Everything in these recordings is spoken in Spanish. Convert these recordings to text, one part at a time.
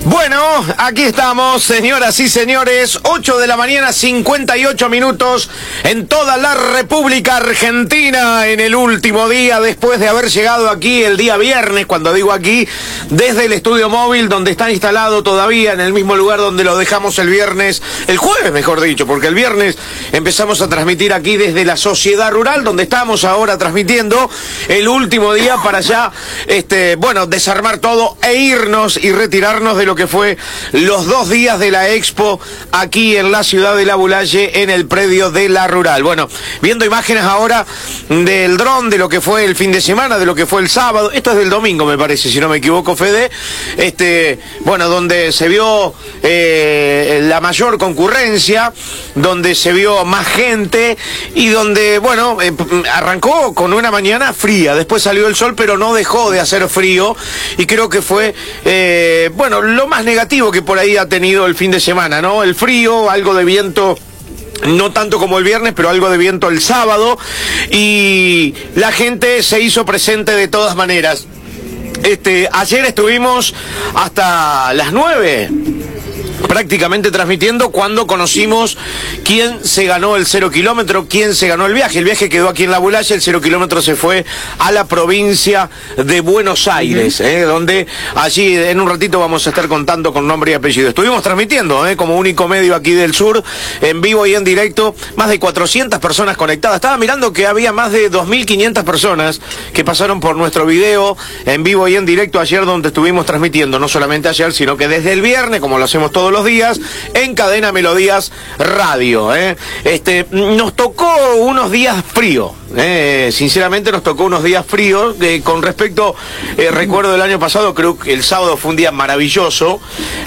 Bueno, aquí estamos, señoras y señores, 8 de la mañana, 58 minutos, en toda la República Argentina, en el último día, después de haber llegado aquí el día viernes, cuando digo aquí, desde el estudio móvil, donde está instalado todavía, en el mismo lugar donde lo dejamos el viernes, el jueves mejor dicho, porque el viernes empezamos a transmitir aquí desde la Sociedad Rural, donde estamos ahora transmitiendo el último día para ya, desarmar todo e irnos y retirarnos de lo que fue los 2 días de la Expo aquí en la ciudad de La Bulaye, en el predio de la Rural. Bueno, viendo imágenes ahora del dron, de lo que fue el fin de semana, de lo que fue el sábado, esto es del domingo me parece, si no me equivoco, Fede, donde se vio la mayor concurrencia, donde se vio más gente y donde, arrancó con una mañana fría, después salió el sol, pero no dejó de hacer frío y creo que fue, lo más negativo que por ahí ha tenido el fin de semana, ¿no? El frío, algo de viento, no tanto como el viernes, pero algo de viento el sábado, y la gente se hizo presente de todas maneras. Ayer estuvimos hasta las 9 prácticamente transmitiendo cuando conocimos quién se ganó el 0 kilómetro, quién se ganó el viaje. El viaje quedó aquí en La Bulaye, el 0 kilómetro se fue a la provincia de Buenos Aires, donde allí en un ratito vamos a estar contando con nombre y apellido. Estuvimos transmitiendo como único medio aquí del sur, en vivo y en directo, más de 400 personas conectadas. Estaba mirando que había más de 2.500 personas que pasaron por nuestro video en vivo y en directo ayer, donde estuvimos transmitiendo, no solamente ayer, sino que desde el viernes, como lo hacemos todos los días, en Cadena Melodías Radio. Nos tocó unos días fríos. Sinceramente nos tocó unos días fríos. Con respecto, recuerdo del año pasado, creo que el sábado fue un día maravilloso.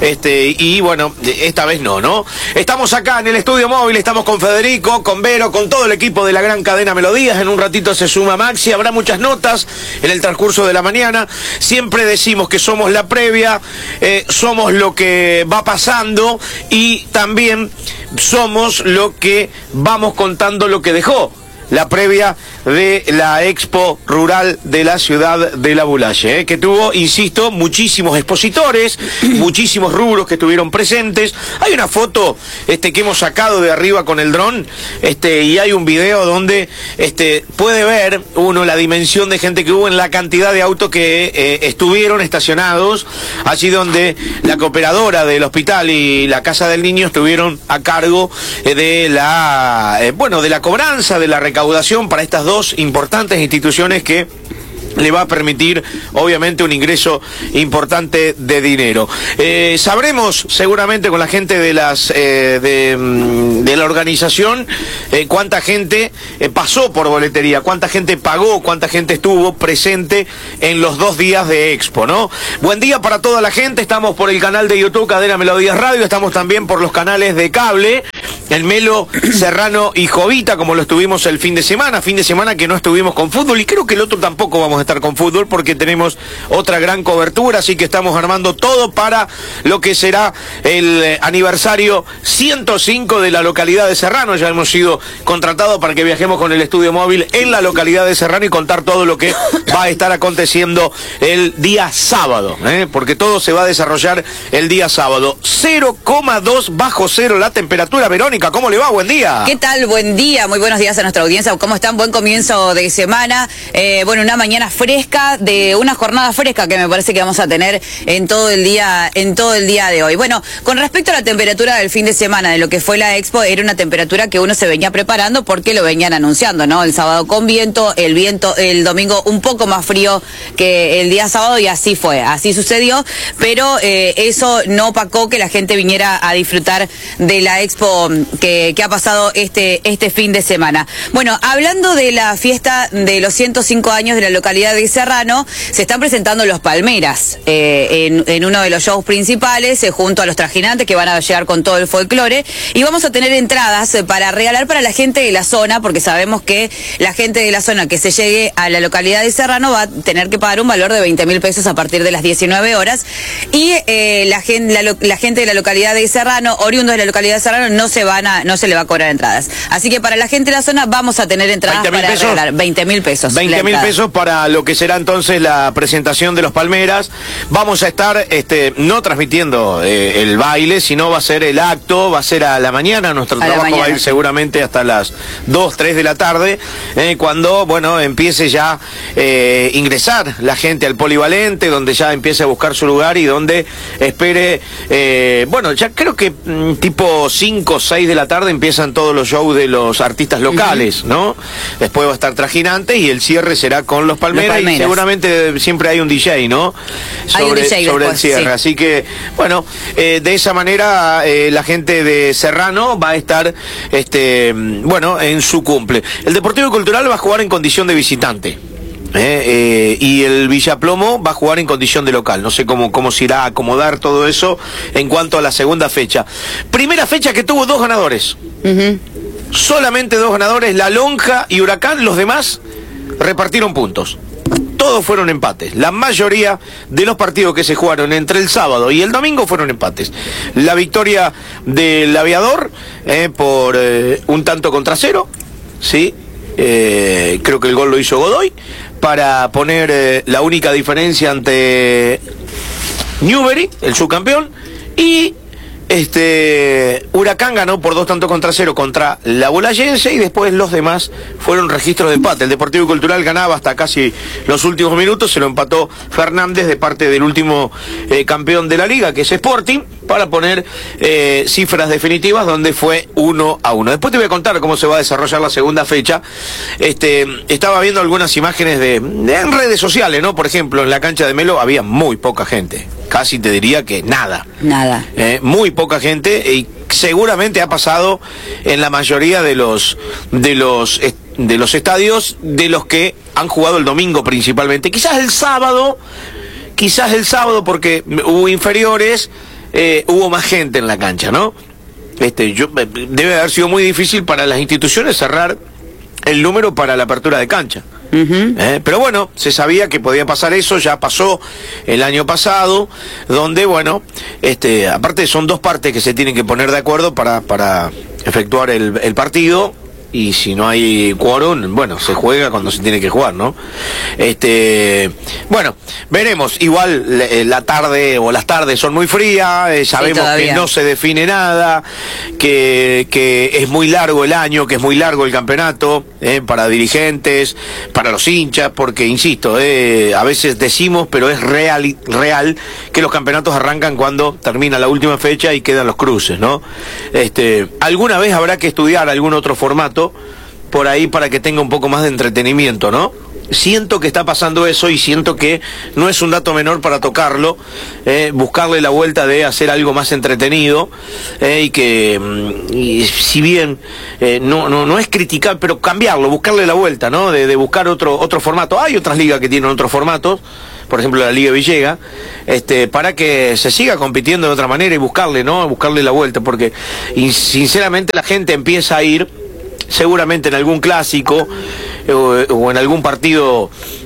Esta vez no. Estamos acá en el estudio móvil, estamos con Federico, con Vero, con todo el equipo de la gran Cadena Melodías. En un ratito se suma Maxi, habrá muchas notas en el transcurso de la mañana. Siempre decimos que somos la previa, somos lo que va pasando y también somos lo que vamos contando lo que dejó la previa de la Expo Rural de la ciudad de La Bulaye, que tuvo, insisto, muchísimos expositores, muchísimos rubros que estuvieron presentes. Hay una foto que hemos sacado de arriba con el dron, y hay un video donde puede ver uno la dimensión de gente que hubo en la cantidad de autos que estuvieron estacionados, allí donde la cooperadora del hospital y la Casa del Niño estuvieron a cargo de la cobranza, de la recaudación para estas dos importantes instituciones que le va a permitir, obviamente, un ingreso importante de dinero. Sabremos seguramente con la gente de la organización cuánta gente pasó por boletería, cuánta gente pagó, cuánta gente estuvo presente en los 2 días de Expo, ¿no? Buen día para toda la gente. Estamos por el canal de YouTube Cadena Melodías Radio, estamos también por los canales de cable, el Melo, Serrano y Jovita, como lo estuvimos el fin de semana que no estuvimos con fútbol, y creo que el otro tampoco vamos a estar con fútbol porque tenemos otra gran cobertura, así que estamos armando todo para lo que será el aniversario 105 de la localidad de Serrano. Ya hemos sido contratados para que viajemos con el estudio móvil en la localidad de Serrano y contar todo lo que va a estar aconteciendo el día sábado, porque todo se va a desarrollar el día sábado. 0,2 bajo cero la temperatura. Verónica, ¿cómo le va? Buen día. ¿Qué tal? Buen día, muy buenos días a nuestra audiencia. ¿Cómo están? Buen comienzo de semana. Una mañana fresca, de una jornada fresca que me parece que vamos a tener en todo el día de hoy. Bueno, con respecto a la temperatura del fin de semana de lo que fue la Expo, era una temperatura que uno se venía preparando porque lo venían anunciando, ¿no? El sábado con viento, el domingo un poco más frío que el día sábado, y así fue, así sucedió, pero eso no opacó que la gente viniera a disfrutar de la Expo que ha pasado este fin de semana. Bueno, hablando de la fiesta de los 105 años de la localidad de Serrano, se están presentando los Palmeras en uno de los shows principales, junto a los Trajinantes, que van a llegar con todo el folclore, y vamos a tener entradas para regalar para la gente de la zona, porque sabemos que la gente de la zona que se llegue a la localidad de Serrano va a tener que pagar un valor de 20.000 pesos a partir de las 19 horas, y la gente de la localidad de Serrano, oriundos de la localidad de Serrano, no se le va a cobrar entradas. Así que para la gente de la zona vamos a tener entradas para regalar 20.000 pesos. 20.000 pesos para lo que será entonces la presentación de los Palmeras. Vamos a estar no transmitiendo el baile, sino va a ser el acto, va a ser a la mañana. Nuestro trabajo va a ir seguramente hasta las 2, 3 de la tarde, cuando, bueno, empiece ya ingresar la gente al polivalente, donde ya empiece a buscar su lugar y donde espere, bueno, ya creo que tipo 5 o 6 de la tarde empiezan todos los shows de los artistas locales, ¿no? Después va a estar Trajinante y el cierre será con los Palmeras. Y seguramente siempre hay un DJ, ¿no? Sobre el cierre. Sí. Así que, bueno, de esa manera la gente de Serrano va a estar, bueno, en su cumple. El Deportivo Cultural va a jugar en condición de visitante. Y el Villaplomo va a jugar en condición de local. No sé cómo se irá a acomodar todo eso en cuanto a la segunda fecha. Primera fecha que tuvo 2 ganadores. Solamente 2 ganadores, La Lonja y Huracán. Los demás repartieron puntos. Todos fueron empates. La mayoría de los partidos que se jugaron entre el sábado y el domingo fueron empates. La victoria del Aviador por 1-0, ¿sí? Creo que el gol lo hizo Godoy, para poner la única diferencia ante Newbery, el subcampeón, y Huracán ganó por 2-0 contra la Bolayense, y después los demás fueron registros de empate. El Deportivo Cultural ganaba hasta casi los últimos minutos, se lo empató Fernández de parte del último campeón de la liga, que es Sporting, para poner cifras definitivas, donde fue 1-1. Después te voy a contar cómo se va a desarrollar la segunda fecha. Estaba viendo algunas imágenes en redes sociales, ¿no? Por ejemplo, en la cancha de Melo había muy poca gente. Casi te diría que nada. Muy poca gente, y seguramente ha pasado en la mayoría de los estadios de los que han jugado el domingo principalmente. Quizás el sábado porque hubo inferiores, hubo más gente en la cancha, ¿no? Debe haber sido muy difícil para las instituciones cerrar el número para la apertura de cancha. Pero bueno, se sabía que podía pasar eso, ya pasó el año pasado, donde, bueno, aparte son 2 partes que se tienen que poner de acuerdo para efectuar el partido, y si no hay quórum, bueno, se juega cuando se tiene que jugar, ¿no? Bueno, veremos. Igual la tarde o las tardes son muy frías, sabemos que no se define nada, que es muy largo el año, que es muy largo el campeonato, para dirigentes, para los hinchas, porque, insisto, a veces decimos, pero es real que los campeonatos arrancan cuando termina la última fecha y quedan los cruces, ¿no? Alguna vez habrá que estudiar algún otro formato por ahí para que tenga un poco más de entretenimiento, ¿no? Siento que está pasando eso, y siento que no es un dato menor para tocarlo, buscarle la vuelta de hacer algo más entretenido, y si bien no es criticar, pero cambiarlo, buscarle la vuelta, ¿no? De buscar otro formato. Hay otras ligas que tienen otros formatos, por ejemplo la Liga Villega, para que se siga compitiendo de otra manera y buscarle la vuelta, porque sinceramente la gente empieza a ir seguramente en algún clásico o en algún partido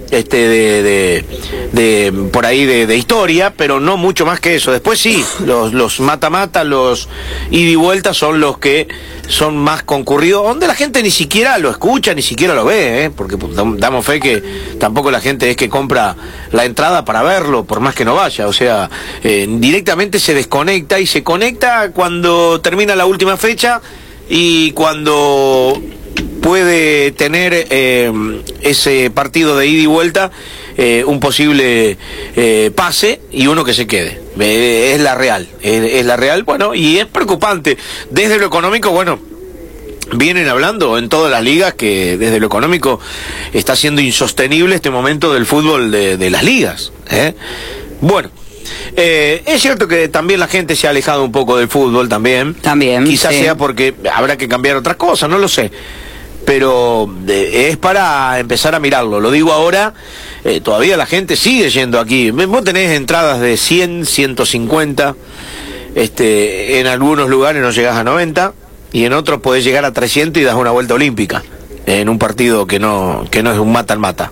por ahí de historia, pero no mucho más que eso. Después sí, los mata-mata, los ida y vuelta son los que son más concurridos, donde la gente ni siquiera lo escucha, ni siquiera lo ve, porque damos fe que tampoco la gente es que compra la entrada para verlo, por más que no vaya. O sea, directamente se desconecta, y se conecta cuando termina la última fecha, y cuando puede tener ese partido de ida y vuelta, un posible pase, y uno que se quede. Es la real, bueno, y es preocupante. Desde lo económico, bueno, vienen hablando en todas las ligas que desde lo económico está siendo insostenible este momento del fútbol de las ligas, Bueno, es cierto que también la gente se ha alejado un poco del fútbol también. Quizás sea porque habrá que cambiar otras cosas, no lo sé. Pero es para empezar a mirarlo. Lo digo ahora, todavía la gente sigue yendo aquí. Vos tenés entradas de 100, 150. En algunos lugares no llegás a 90. Y en otros podés llegar a 300 y das una vuelta olímpica. En un partido que no es un mata-mata.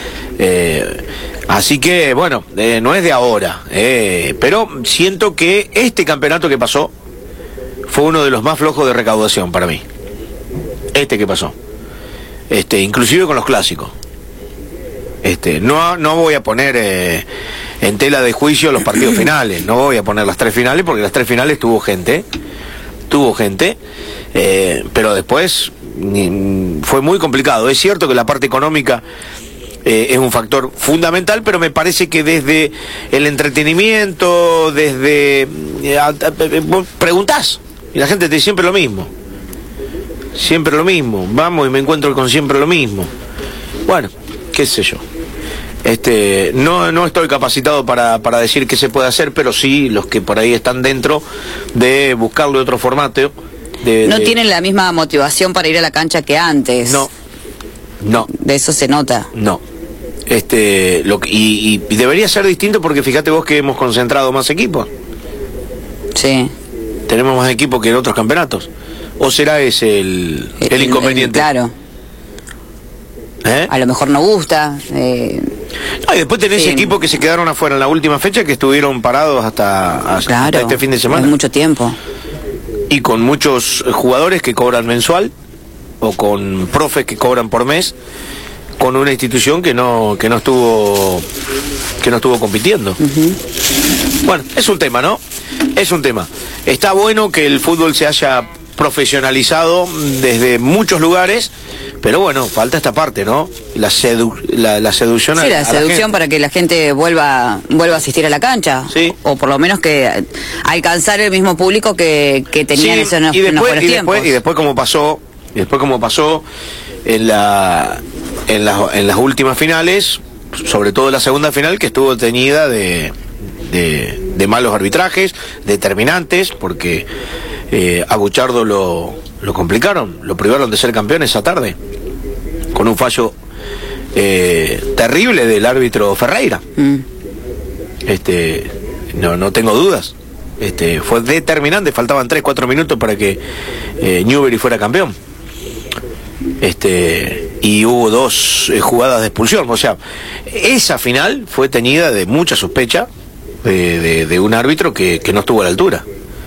Así que, bueno, no es de ahora, pero siento que este campeonato que pasó fue uno de los más flojos de recaudación para mí. Este que pasó. Inclusive con los clásicos. No voy a poner en tela de juicio los partidos finales, no voy a poner las 3 finales, porque las 3 finales tuvo gente, pero después fue muy complicado. Es cierto que la parte económica es un factor fundamental, pero me parece que desde el entretenimiento, vos preguntás y la gente te dice siempre lo mismo, vamos y me encuentro con siempre lo mismo. Bueno, qué sé yo. No estoy capacitado para decir qué se puede hacer, pero sí los que por ahí están dentro de buscarle otro formato. No tienen la misma motivación para ir a la cancha que antes. No. De eso se nota. No. Y debería ser distinto, porque fíjate vos que hemos concentrado más equipos. Sí. Tenemos más equipos que en otros campeonatos. ¿O será ese el inconveniente? Claro. A lo mejor no gusta. Y después tenés equipos que se quedaron afuera en la última fecha, que estuvieron parados hasta este fin de semana. Mucho tiempo. Y con muchos jugadores que cobran mensual, o con profes que cobran por mes, con una institución que no estuvo compitiendo. Bueno, es un tema, ¿no? Es un tema. Está bueno que el fútbol se haya profesionalizado desde muchos lugares, pero bueno, falta esta parte, ¿no? La seducción. Sí, la seducción para que la gente vuelva a asistir a la cancha. Sí. O por lo menos que alcanzar el mismo público que tenían en los buenos tiempos. Y después como pasó en las últimas finales, sobre todo la segunda final, que estuvo teñida de malos arbitrajes, determinantes, porque a Buchardo lo complicaron, lo privaron de ser campeón esa tarde, con un fallo terrible del árbitro Ferreira. No tengo dudas. Fue determinante, faltaban 3-4 minutos para que Newbery fuera campeón. Y hubo 2 jugadas de expulsión. O sea, esa final fue teñida de mucha sospecha de un árbitro que no estuvo a la altura.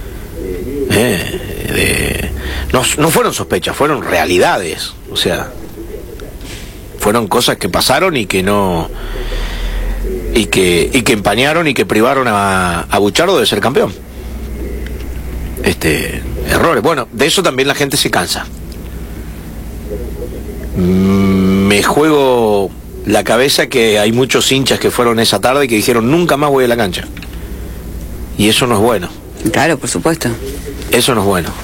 No fueron sospechas, fueron realidades. O sea, fueron cosas que pasaron y que empañaron y que privaron a Buchardo de ser campeón. Errores. Bueno, de eso también la gente se cansa. Me juego la cabeza que hay muchos hinchas que fueron esa tarde y que dijeron nunca más voy a la cancha. Y eso no es bueno. Claro, por supuesto. Eso no es bueno.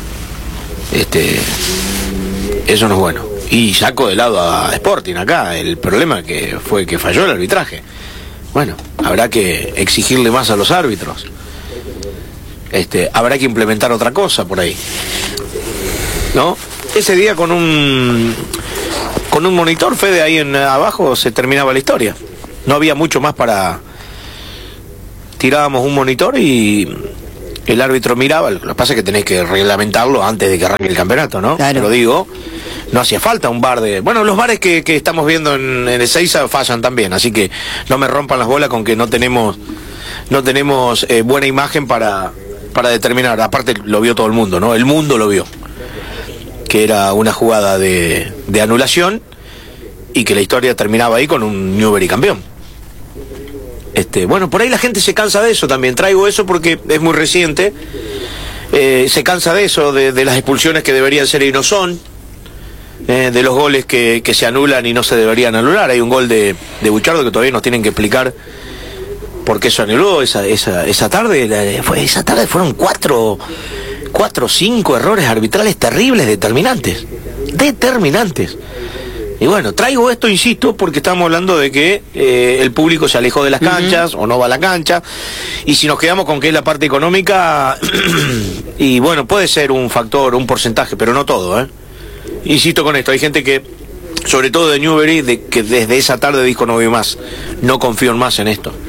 Eso no es bueno. Y saco de lado a Sporting acá. El problema fue que falló el arbitraje. Bueno, habrá que exigirle más a los árbitros. Habrá que implementar otra cosa por ahí, ¿no? Ese día con un monitor, Fede, ahí abajo se terminaba la historia. No había mucho más para... Tirábamos un monitor y el árbitro miraba. Lo que pasa es que tenés que reglamentarlo antes de que arranque el campeonato, ¿no? Claro. Lo digo, no hacía falta un bar de... Bueno, los bares que estamos viendo en Ezeiza fallan también, así que no me rompan las bolas con que no tenemos buena imagen para determinar. Aparte lo vio todo el mundo, ¿no? El mundo lo vio. Que era una jugada de anulación y que la historia terminaba ahí con un Newbery campeón. Bueno, por ahí la gente se cansa de eso también. Traigo eso porque es muy reciente. Se cansa de eso, de las expulsiones que deberían ser y no son, de los goles que se anulan y no se deberían anular. Hay un gol de Buchardo que todavía nos tienen que explicar por qué se anuló esa tarde. Esa tarde fueron 4 o 5 errores arbitrales terribles, determinantes. Y bueno, traigo esto, insisto, porque estamos hablando de que el público se alejó de las canchas o no va a la cancha. Y si nos quedamos con que es la parte económica, y bueno, puede ser un factor, un porcentaje, pero no todo, Insisto con esto, hay gente que, sobre todo de Newbery, que desde esa tarde dijo no voy más, no confío más en esto.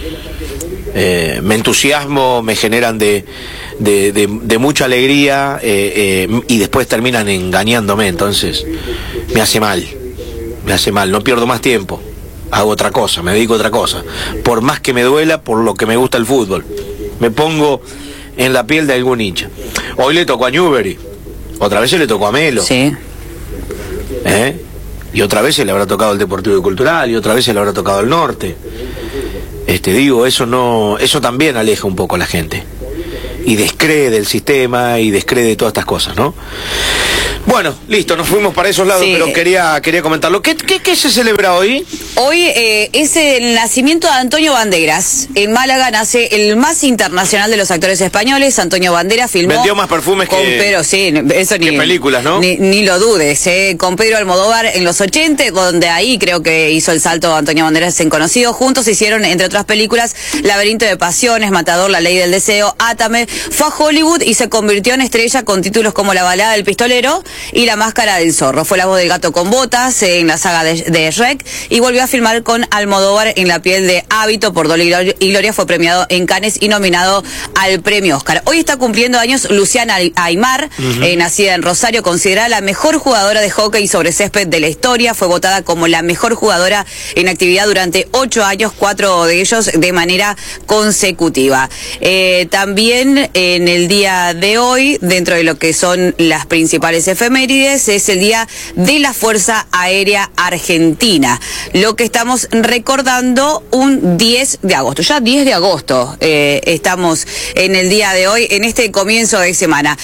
Me entusiasmo, me generan de mucha alegría, y después terminan engañándome, entonces me hace mal, no pierdo más tiempo, hago otra cosa, me dedico a otra cosa, por más que me duela, por lo que me gusta el fútbol, me pongo en la piel de algún hincha. Hoy le tocó a Newbery, otra vez se le tocó a Melo. Sí. Y otra vez se le habrá tocado el Deportivo y Cultural, y otra vez se le habrá tocado el Norte. Eso también aleja un poco a la gente. Y descree del sistema y descree de todas estas cosas, ¿no? Bueno, listo, nos fuimos para esos lados, sí. Pero quería comentarlo. ¿Qué se celebra hoy? Hoy es el nacimiento de Antonio Banderas. En Málaga nace el más internacional de los actores españoles. Antonio Banderas filmó... Vendió más perfumes que películas, ¿no? Ni lo dudes. Con Pedro Almodóvar en los 80, donde ahí creo que hizo el salto Antonio Banderas en conocido. Juntos hicieron, entre otras películas, Laberinto de Pasiones, Matador, La Ley del Deseo, Átame. Fue a Hollywood y se convirtió en estrella con títulos como La Balada del Pistolero y La Máscara del Zorro. Fue la voz del gato con botas en la saga de Shrek y volvió a filmar con Almodóvar en La piel de hábito por Dolor y Gloria. Fue premiado en Cannes y nominado al premio Oscar. Hoy está cumpliendo años Luciana Aymar, nacida en Rosario, considerada la mejor jugadora de hockey sobre césped de la historia. Fue votada como la mejor jugadora en actividad durante 8 años, 4 de ellos de manera consecutiva. También en el día de hoy, dentro de lo que son las principales efemérides, es el Día de la Fuerza Aérea Argentina. Lo que estamos recordando un 10 de agosto. Ya 10 de agosto estamos en el día de hoy, en este comienzo de semana.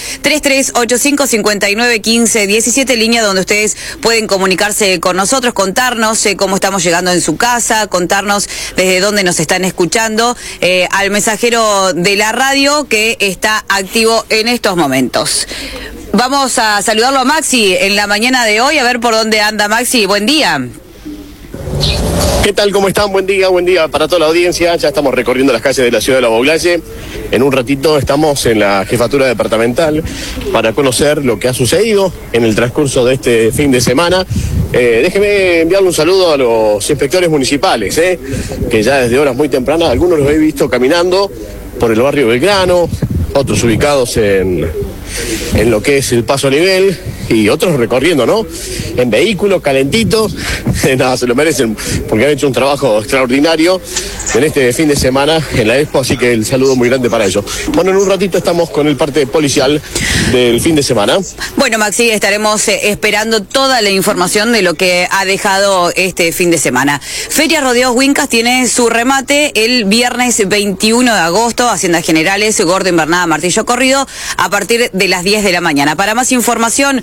3385-5915-17, línea donde ustedes pueden comunicarse con nosotros, contarnos cómo estamos llegando en su casa, contarnos desde dónde nos están escuchando, al mensajero de la radio que está activo en estos momentos. Vamos a saludarlo a Maxi en la mañana de hoy, a ver por dónde anda Maxi. Buen día. ¿Qué tal? ¿Cómo están? Buen día para toda la audiencia. Ya estamos recorriendo las calles de la ciudad de La Baulalle. En un ratito estamos en la jefatura departamental para conocer lo que ha sucedido en el transcurso de este fin de semana. Déjeme enviarle un saludo a los inspectores municipales, que ya desde horas muy tempranas, algunos los he visto caminando por el barrio Belgrano, otros ubicados en lo que es el paso a nivel y otros recorriendo, ¿no? En vehículos calentitos. Nada, se lo merecen porque han hecho un trabajo extraordinario en este fin de semana en la Expo, así que el saludo muy grande para ellos. Bueno, en un ratito estamos con el parte policial del fin de semana. Bueno, Maxi, estaremos esperando toda la información de lo que ha dejado este fin de semana. Feria Rodeos Huincas tiene su remate el viernes 21 de agosto, Haciendas Generales, Gordo Invernada, Martillo Corrido, a partir de las 10 de la mañana. Para más información,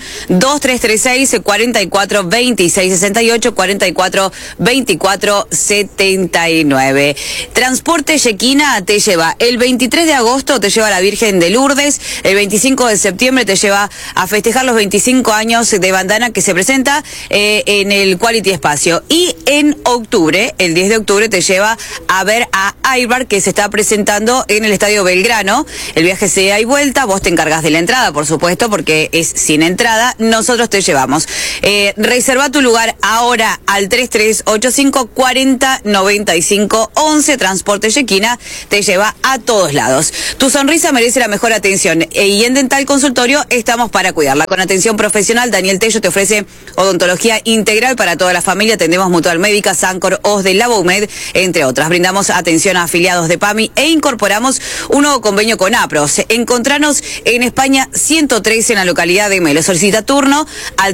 2336-442668, 442479. Transporte Yequina te lleva el 23 de agosto, te lleva a la Virgen de Lourdes, el 25 de septiembre te lleva a festejar los 25 años de Bandana que se presenta en el Quality Espacio. Y en octubre, el 10 de octubre, te lleva a ver a Aibar que se está presentando en el Estadio Belgrano. El viaje se da y vuelta, vos te encargas de la entrada, por supuesto, porque es sin entrada, nosotros te llevamos. Reserva tu lugar ahora al 3385-409511. Transporte Yequina te lleva a todos lados. Tu sonrisa merece la mejor atención y en Dental Consultorio estamos para cuidarla. Con atención profesional, Daniel Tello te ofrece odontología integral para toda la familia. Atendemos Mutual Médica, Sancor, OSDE, Laboumed, entre otras. Brindamos atención a afiliados de PAMI e incorporamos un nuevo convenio con APROS. Encontranos en España 113 en la localidad de Melo. Solicita turno al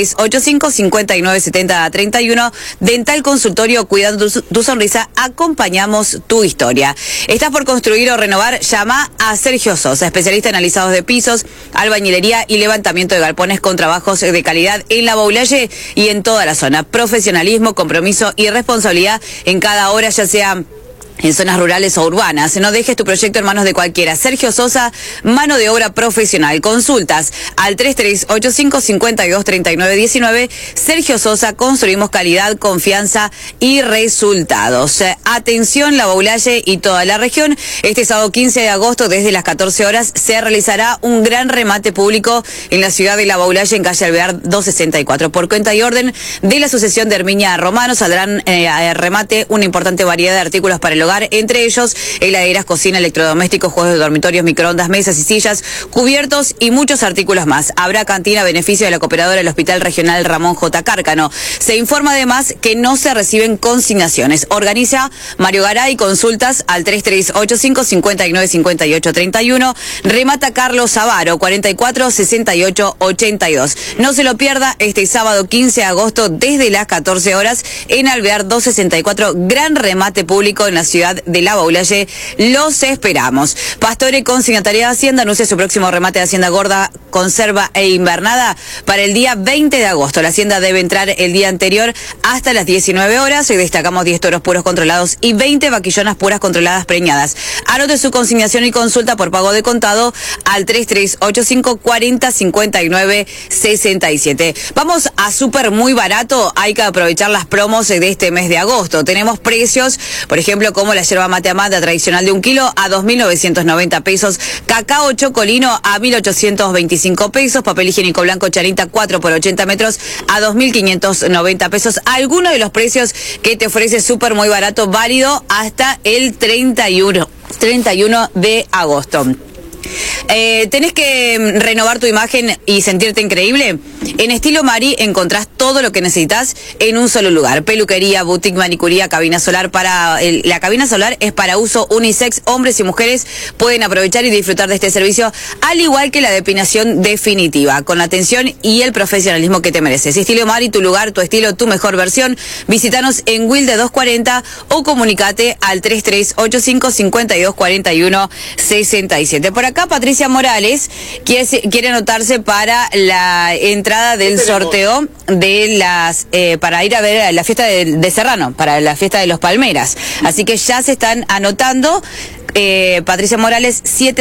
3385-597031. Dental Consultorio, cuidando tu sonrisa, acompañamos tu historia. ¿Estás por construir o renovar? Llama a Sergio Sosa, especialista en alisados de pisos, albañilería y levantamiento de galpones con trabajos de calidad en La Baulalle y en toda la zona. Profesionalismo, compromiso y responsabilidad en cada hora, ya sea en zonas rurales o urbanas. No dejes tu proyecto en manos de cualquiera. Sergio Sosa, mano de obra profesional. Consultas al 3385-523919. Sergio Sosa, construimos calidad, confianza y resultados. Atención, La Baulalle y toda la región. Este sábado 15 de agosto, desde las 14 horas, se realizará un gran remate público en la ciudad de La Baulalle, en calle Alvear 264. Por cuenta y orden de la Asociación de Herminia Romano, saldrán a remate una importante variedad de artículos para el hogar, entre ellos heladeras, cocina, electrodomésticos, juegos de dormitorios, microondas, mesas y sillas, cubiertos y muchos artículos más. Habrá cantina a beneficio de la cooperadora del Hospital Regional Ramón J. Cárcano. Se informa además que no se reciben consignaciones. Organiza Mario Garay, consultas al 3385-595831. Remata Carlos Avaro, 446882. No se lo pierda este sábado 15 de agosto desde las 14 horas en Alvear 264. Gran remate público en la ciudad de La Baulalle. Los esperamos. Pastore, consignataria de Hacienda, anuncia su próximo remate de Hacienda Gorda, Conserva e Invernada para el día 20 de agosto. La Hacienda debe entrar el día anterior hasta las 19 horas. Hoy destacamos 10 toros puros controlados y 20 vaquillonas puras controladas preñadas. Anote su consignación y consulta por pago de contado al 3385 40 59 67. Vamos a súper muy barato. Hay que aprovechar las promos de este mes de agosto. Tenemos precios, por ejemplo, como la yerba mate amata tradicional de 1 kilo a 2.990 pesos. Cacao chocolino a 1.825 pesos. Papel higiénico blanco Charita 4 por 80 metros a 2.590 pesos. Algunos de los precios que te ofrece súper muy barato, válido hasta el 31 de agosto. ¿Tenés que renovar tu imagen y sentirte increíble? En Estilo Mari encontrás todo lo que necesitas en un solo lugar. Peluquería, boutique, manicuría, cabina solar. La cabina solar es para uso unisex. Hombres y mujeres pueden aprovechar y disfrutar de este servicio, al igual que la depilación definitiva, con la atención y el profesionalismo que te mereces. Estilo Mari, tu lugar, tu estilo, tu mejor versión. Visítanos en Wilde 240 o comunicate al 3385 5241 67. Por acá Patricia Morales quiere anotarse para la entrada del sorteo de las para ir a ver la fiesta de Serrano, para la fiesta de los Palmeras. Así que ya se están anotando. Patricia Morales,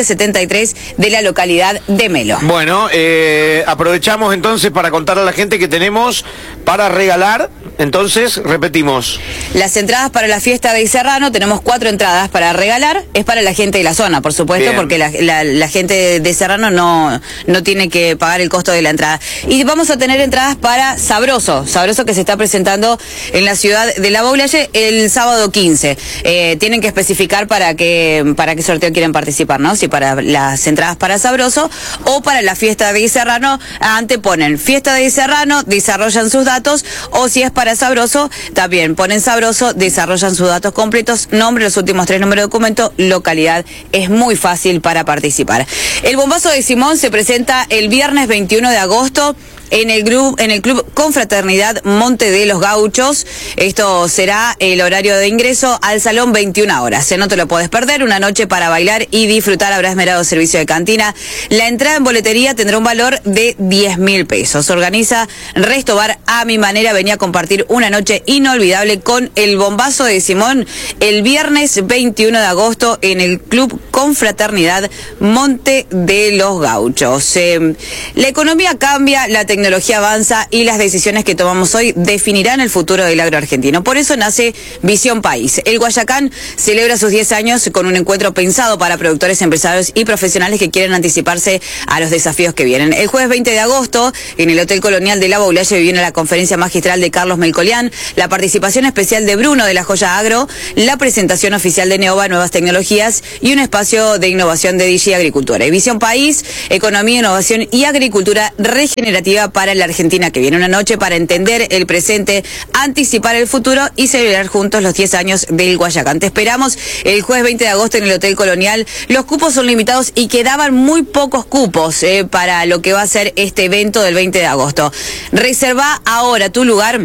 773 de la localidad de Melo. Bueno, aprovechamos entonces para contar a la gente que tenemos para regalar. Entonces, repetimos. Las entradas para la fiesta de Serrano, tenemos 4 entradas para regalar. Es para la gente de la zona, por supuesto. Bien. Porque la gente de Serrano no tiene que pagar el costo de la entrada. Y vamos a tener entradas para Sabroso que se está presentando en la ciudad de La Baulalle el sábado 15. Tienen que especificar para qué sorteo quieren participar, ¿no? Si para las entradas para Sabroso o para la fiesta de Serrano, anteponen fiesta de Serrano, desarrollan sus datos, o si es para Sabroso, también ponen Sabroso, desarrollan sus datos completos, nombre, los últimos 3 números de documento, localidad. Es muy fácil para participar. El Bombazo de Simón se presenta el viernes 21 de agosto en el Club Confraternidad Monte de los Gauchos. Esto será el horario de ingreso al salón 21 horas. No te lo puedes perder, una noche para bailar y disfrutar. Habrá esmerado servicio de cantina. La entrada en boletería tendrá un valor de 10.000 pesos. Organiza Resto Bar a mi manera. Venía a compartir una noche inolvidable con el Bombazo de Simón el viernes 21 de agosto en el Club Confraternidad Monte de los Gauchos. La economía cambia, la tecnología avanza y las decisiones que tomamos hoy definirán el futuro del agro argentino. Por eso nace Visión País. El Guayacán celebra sus 10 años con un encuentro pensado para productores, empresarios y profesionales que quieren anticiparse a los desafíos que vienen. El jueves 20 de agosto, en el Hotel Colonial de La Baulalle, viene la conferencia magistral de Carlos Melcolián, la participación especial de Bruno de la Joya Agro, la presentación oficial de Neova, nuevas tecnologías y un espacio de innovación de DG Agricultura. Y Visión País, economía, innovación y agricultura regenerativa para la Argentina que viene. Una noche para entender el presente, anticipar el futuro y celebrar juntos los 10 años del Guayacán. Te esperamos el jueves 20 de agosto en el Hotel Colonial. Los cupos son limitados y quedaban muy pocos cupos para lo que va a ser este evento del 20 de agosto. Reserva ahora tu lugar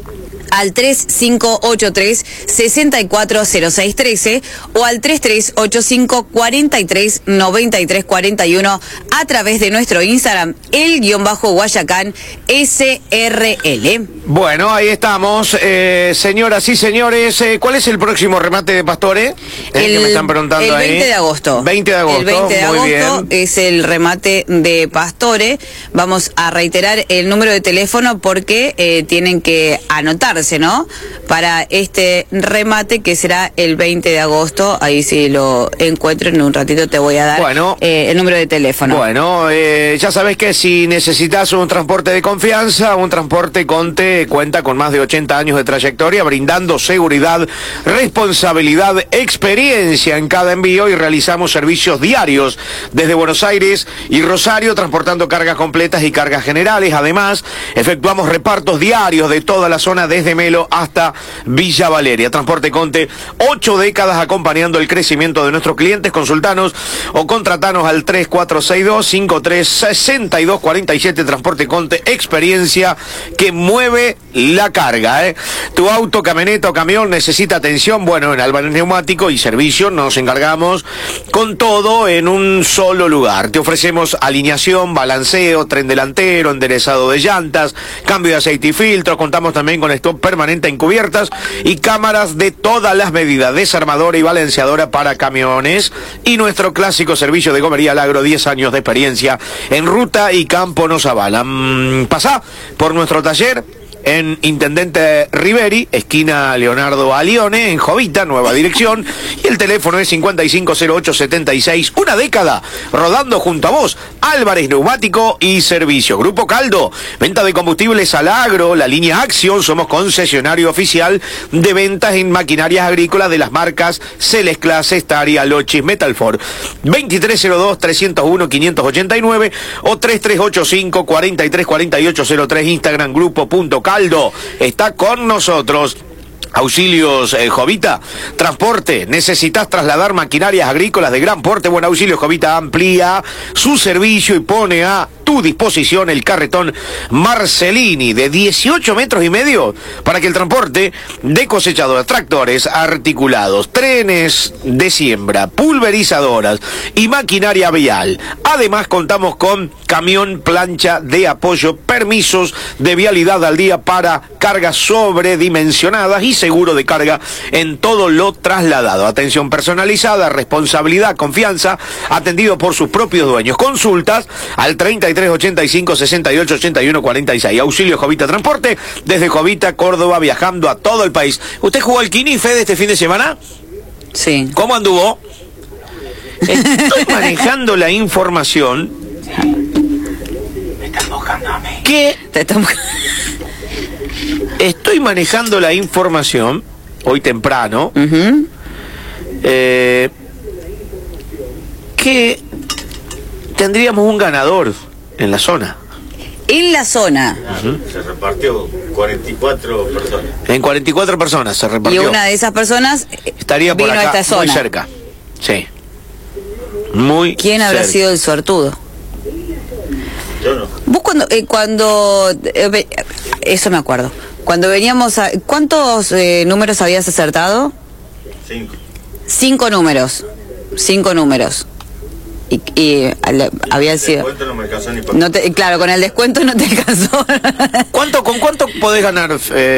al 3583-640613 o al 3385-439341 a través de nuestro Instagram, el_Guayacán SRL. Bueno, ahí estamos. Señoras y señores, ¿cuál es el próximo remate de Pastore? Que me están preguntando el 20 ahí. de agosto. 20 de agosto. El 20 de muy agosto bien. es el remate de Pastore. Vamos a reiterar el número de teléfono porque tienen que anotarse. anotarse, ¿no? Para este remate que será el 20 de agosto. Ahí si lo encuentro en un ratito te voy a dar el número de teléfono. Bueno, ya sabés que si necesitas un transporte de confianza, un transporte Conte cuenta con más de 80 años de trayectoria, brindando seguridad, responsabilidad, experiencia en cada envío, y realizamos servicios diarios desde Buenos Aires y Rosario, transportando cargas completas y cargas generales. Además, efectuamos repartos diarios de toda la zona desde Melo hasta Villa Valeria. Transporte Conte, 8 décadas acompañando el crecimiento de nuestros clientes. Consultanos o contratanos al 3462-536247. Transporte Conte, experiencia que mueve la carga. Tu auto, camioneta o camión necesita atención. Bueno, en Álvarez Neumático y Servicio nos encargamos con todo en un solo lugar. Te ofrecemos alineación, balanceo, tren delantero, enderezado de llantas, cambio de aceite y filtro. Contamos también con stock permanente en cubiertas y cámaras de todas las medidas, desarmadora y balanceadora para camiones, y nuestro clásico servicio de gomería al agro, 10 años de experiencia en ruta y campo nos avalan. Pasá por nuestro taller en Intendente Riveri, esquina Leonardo Alione, en Jovita, nueva dirección, y el teléfono es 550876, una década rodando junto a vos. Álvarez Neumático y Servicio. Grupo Caldo, venta de combustibles al agro, la línea Acción, somos concesionario oficial de ventas en maquinarias agrícolas de las marcas Celes Clase, Staria, Lochis, Metalfor. 2302-301-589 o 3385-434803, Instagram grupo.caldo. Está con nosotros. Auxilios Jovita, transporte, necesitas trasladar maquinarias agrícolas de gran porte. Bueno, Auxilios Jovita amplía su servicio y pone a tu disposición el carretón Marcelini de 18 metros y medio para que el transporte de cosechadoras, tractores articulados, trenes de siembra, pulverizadoras y maquinaria vial. Además, contamos con camión plancha de apoyo, permisos de vialidad al día para cargas sobredimensionadas y seguro de carga en todo lo trasladado. Atención personalizada, responsabilidad, confianza, atendido por sus propios dueños. Consultas al 3385-6881-46. Auxilio Jovita Transporte, desde Jovita, Córdoba, viajando a todo el país. ¿Usted jugó al Kini, Fede, este fin de semana? Sí. ¿Cómo anduvo? Estoy manejando la información. Me están buscando a mí. ¿Qué? Te están buscando. Estoy manejando la información, hoy temprano, que tendríamos un ganador en la zona. En la zona. Se repartió 44 personas. En 44 personas se repartió. Y una de esas personas estaría por vino acá, a esta zona. muy cerca. Sí. Muy ¿Quién habrá cerca. sido el suertudo? Yo no. Vos eso me acuerdo. Cuando veníamos a... ¿Cuántos números habías acertado? 5. 5 números. 5 números. Y había sido... El descuento no me alcanzó ni para... Claro, con el descuento no te alcanzó. ¿Con cuánto podés ganar?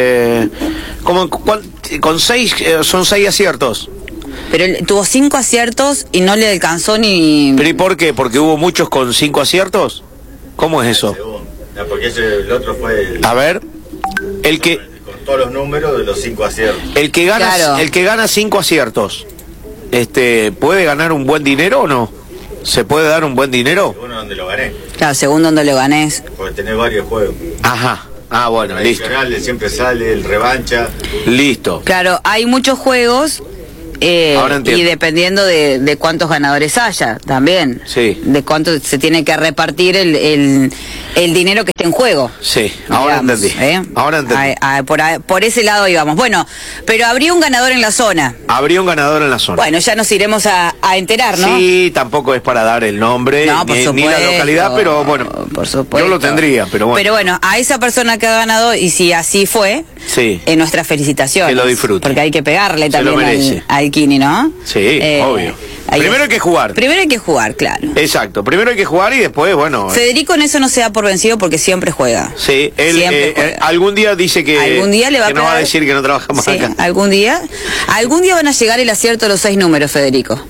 Con 6, son 6 aciertos. Pero él tuvo 5 aciertos y no le alcanzó ni... ¿Pero y por qué? ¿Porque hubo muchos con 5 aciertos? ¿Cómo es eso? No, porque el otro fue... A ver, con todos los números de los 5 aciertos. El que gana, claro. El que gana 5 aciertos, ¿puede ganar un buen dinero o no? ¿Se puede dar un buen dinero? Según donde lo gané. Claro, según donde lo ganés. Porque tenés varios juegos. Ajá. Ah, bueno, el listo. Siempre sale el revancha. Listo. Claro, hay muchos juegos y dependiendo de cuántos ganadores haya también. Sí. De cuánto se tiene que repartir el dinero que esté en juego. Sí, ahora digamos, entendí. Ahora entendí. Por ese lado íbamos. Bueno, pero habría un ganador en la zona. Habría un ganador en la zona. Bueno, ya nos iremos a enterar, ¿no? Sí, tampoco es para dar el nombre No, por ni supuesto, la localidad, pero bueno, por supuesto. yo lo tendría, pero bueno. Pero bueno, a esa persona que ha ganado, y si así fue, sí, nuestras felicitaciones. que lo disfrute. Porque hay que pegarle Se lo también merece. al Kini, ¿no? Sí, obvio. Primero hay que jugar. Primero hay que jugar, claro. Exacto, primero hay que jugar y después, bueno... Federico en eso no se da por vencido porque siempre juega. Sí, él juega. Algún día dice que... Algún día le va que no va a decir que no trabaja más sí, acá. algún día van a llegar el acierto de los 6 números, Federico.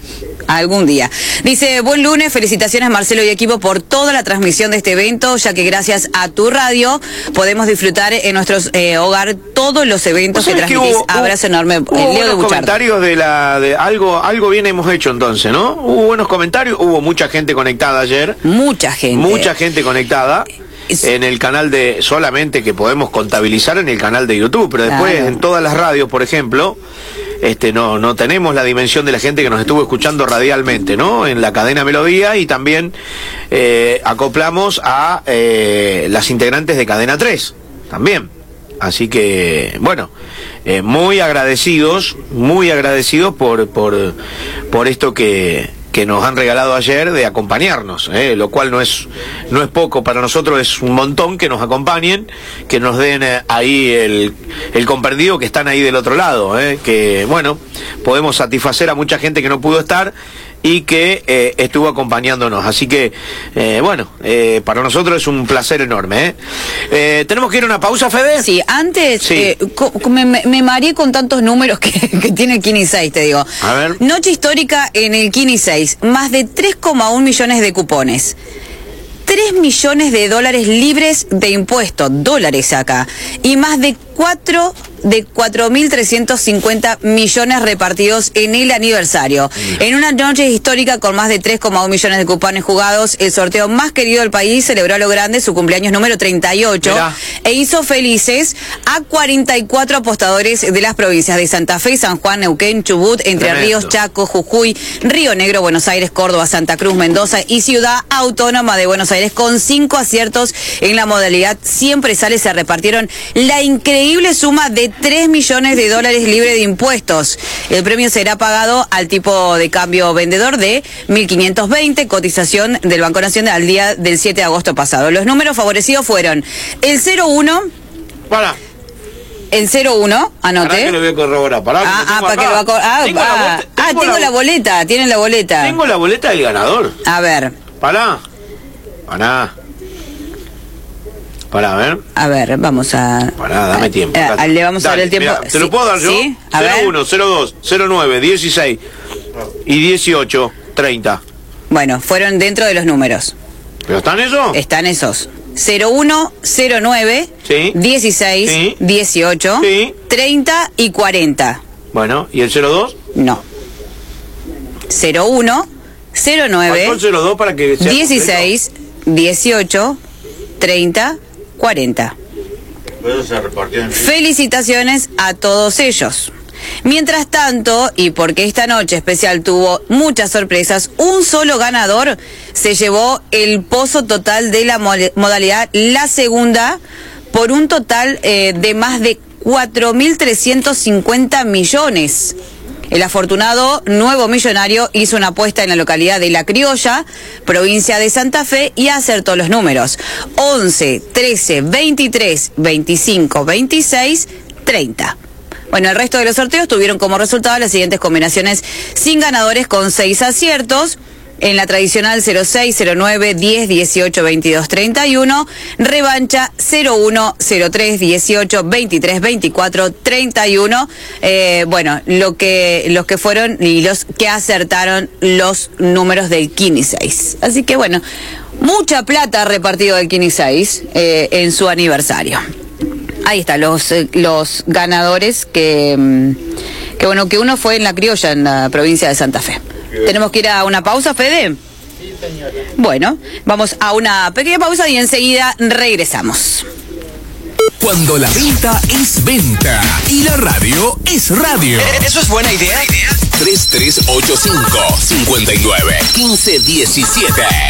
Algún día. Dice, buen lunes, felicitaciones Marcelo y equipo por toda la transmisión de este evento, ya que gracias a tu radio podemos disfrutar en nuestros hogar todos los eventos que transmitís. Abrazo enorme. Hubo Leo de buenos Buchardo. comentarios de algo bien hemos hecho entonces, ¿no? Hubo buenos comentarios, hubo mucha gente conectada ayer. Mucha gente Conectada. En el canal solamente que podemos contabilizar en el canal de YouTube, pero después en todas las radios, por ejemplo, no tenemos la dimensión de la gente que nos estuvo escuchando radialmente, ¿no? En la cadena Melodía, y también acoplamos a las integrantes de Cadena 3, también. Así que, bueno, muy agradecidos por esto que nos han regalado ayer de acompañarnos, lo cual no es poco para nosotros, es un montón que nos acompañen, que nos den ahí el comprendido que están ahí del otro lado, que bueno, podemos satisfacer a mucha gente que no pudo estar y que estuvo acompañándonos, así que bueno, para nosotros es un placer enorme. ¿Tenemos que ir a una pausa, Fede? Sí, antes Sí. Me mareé con tantos números que tiene el Kini 6, te digo. A ver. Noche histórica en el Kini 6, más de 3,1 millones de cupones. 3 millones de dólares libres de impuestos, dólares acá, y más de 4.350 millones repartidos en el aniversario. En una noche histórica con más de 3,1 millones de cupones jugados, el sorteo más querido del país celebró a lo grande su cumpleaños número 38 Mirá. e hizo felices a 44 apostadores de las provincias de Santa Fe, San Juan, Neuquén, Chubut, Entre Tremendo. Ríos, Chaco, Jujuy, Río Negro, Buenos Aires, Córdoba, Santa Cruz, Mendoza y Ciudad Autónoma de Buenos Aires, con 5 aciertos en la modalidad siempre sale. Se repartieron la increíble suma de 3 millones de dólares libre de impuestos. El premio será pagado al tipo de cambio vendedor de 1.520, cotización del Banco Nacional al día del 7 de agosto pasado. Los números favorecidos fueron el 01, el 01, anote. Pará que lo voy a corroborar. Pará, que lo tengo para que lo acá. tengo la boleta, tienen la boleta. Tengo la boleta del ganador. A ver, Pará, a ver. a ver, vamos a... Pará, dame tiempo. Le vamos a dar Dale, el tiempo. mirá, ¿te lo puedo dar yo? Sí, a ver. 01, 02, 09, 16 y 18, 30. Bueno, fueron dentro de los números. ¿Pero están esos? Están esos. 01, 09, Sí. 16, Sí. 18, Sí. 30 y 40. Bueno, ¿y el 02? No. 01, 09, Faltó el 02 para que sea 16, 18, 30, 40. Eso se repartió en Felicitaciones a todos ellos. Mientras tanto, y porque esta noche especial tuvo muchas sorpresas, un solo ganador se llevó el pozo total de la modalidad, la segunda, por un total de más de 4.350 millones. El afortunado nuevo millonario hizo una apuesta en la localidad de La Criolla, provincia de Santa Fe, y acertó los números: 11, 13, 23, 25, 26, 30. Bueno, el resto de los sorteos tuvieron como resultado las siguientes combinaciones sin ganadores con 6 aciertos. En la tradicional 06, 09, 10, 18, 22, 31, revancha 01, 03, 18, 23, 24, 31. Bueno, los que fueron y los que acertaron los números del Kini 6. Así que bueno, mucha plata ha repartido el Kini 6 en su aniversario. Ahí está, los ganadores que bueno, que uno fue en La Criolla, en la provincia de Santa Fe. ¿Tenemos que ir a una pausa, Fede? Sí, señora. Bueno, vamos a una pequeña pausa y enseguida regresamos. Cuando la venta es venta y la radio es radio. ¿Eso es buena idea? 3385 59 15 17.